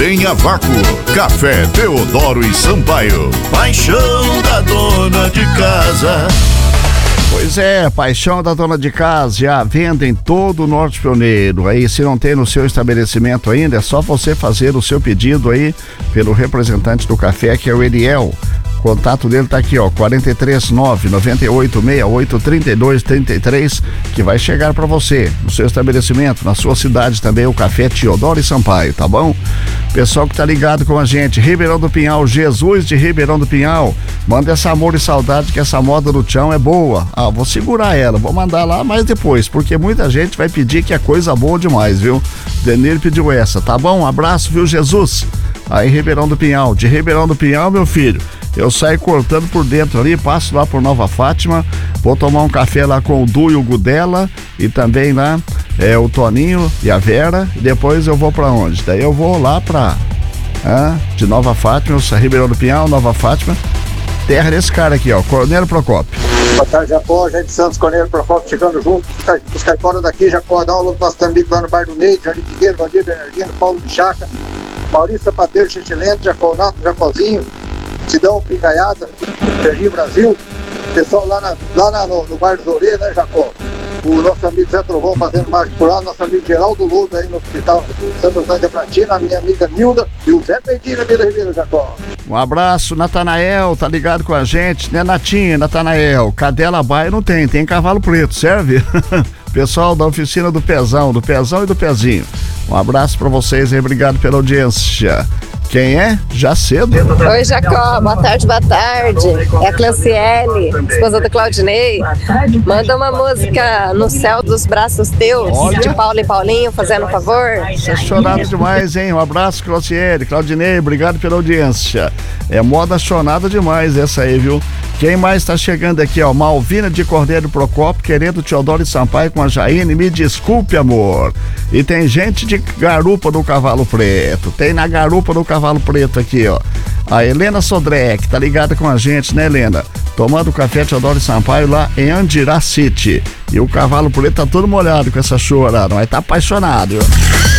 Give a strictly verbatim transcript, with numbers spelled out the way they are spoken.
tem a vácuo. Café Teodoro e Sampaio. Paixão da dona de casa. Pois é, Paixão da Dona de Casa, já vende em todo o Norte Pioneiro. Aí, se não tem no seu estabelecimento ainda, é só você fazer o seu pedido aí pelo representante do café, que é o Eliel. O contato dele tá aqui, ó, quatro três nove, nove oito seis oito, três dois três três, que vai chegar para você no seu estabelecimento, na sua cidade também, o Café Teodoro e Sampaio, tá bom? Pessoal que tá ligado com a gente, Ribeirão do Pinhal, Jesus de Ribeirão do Pinhal, manda essa amor e saudade, que essa moda do tchão é boa. Ah, vou segurar ela, vou mandar lá mais depois, porque muita gente vai pedir, que é coisa boa demais, viu? Denir pediu essa, tá bom? Um abraço, viu, Jesus? Aí, Ribeirão do Pinhal, de Ribeirão do Pinhal, meu filho, eu saio cortando por dentro ali, passo lá por Nova Fátima, vou tomar um café lá com o Du e o Gudela, e também lá é, o Toninho e a Vera, e depois eu vou pra onde? Daí eu vou lá pra ah, de Nova Fátima, Ribeirão do Pinhal, Nova Fátima, terra desse cara aqui, ó, Cornélio Procópio. Boa tarde, Jacó, gente Santos, Cornélio Procópio, chegando junto, os caiporas daqui, Jacó, dá aula do nosso amigo lá no Bar do Neide, Jardim Figueiro, Valdir Bernardino, Paulo de Chaca, Maurício Sapateiro, Chichilento, Jacó Nato, Jacozinho, Sidão Pingaiada, Serginho Brasil, pessoal lá, na, lá na, no, no Bar do Zorê, né, Jacó? O nosso amigo Zé Trovão fazendo mágica por lá, nosso amigo Geraldo Lobo aí no Hospital Santo Antônio de Pratina, a minha amiga Nilda e o Zé Peitinho, Vila Ribeiro, Jacó. Um abraço, Natanael, tá ligado com a gente, né, Natinha, Natanael? Cadela Baia não tem, tem cavalo preto, serve? Pessoal da oficina do Pezão, do Pezão e do Pezinho. Um abraço pra vocês aí, obrigado pela audiência. Quem é? Já cedo. Oi, Jacó, boa tarde, boa tarde. É a Clanciele, esposa do Claudinei. Manda uma música No Céu dos Braços Teus, Olha. de Paulo e Paulinho, fazendo um favor. Você é chorado demais, hein? Um abraço, Clanciele, Claudinei, obrigado pela audiência. É moda chonada demais essa aí, viu? Quem mais tá chegando aqui, ó? Malvina de Cordeiro Procópio, querendo Teodoro e Sampaio com a Jaine, me desculpe, amor. E tem gente de Garupa do Cavalo Preto, tem na Garupa do Cavalo Preto aqui, ó. A Helena Sodré, que tá ligada com a gente, né, Helena? Tomando café Teodoro e Sampaio lá em Andirá City. E o Cavalo Preto tá todo molhado com essa chorada, mas tá apaixonado, viu?